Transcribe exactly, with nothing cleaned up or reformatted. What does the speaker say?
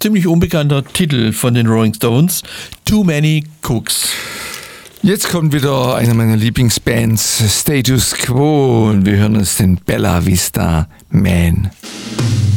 ziemlich unbekannter Titel von den Rolling Stones, Too Many Cooks. Jetzt kommt wieder eine meiner Lieblingsbands, Status Quo, und wir hören uns den Bella Vista Man.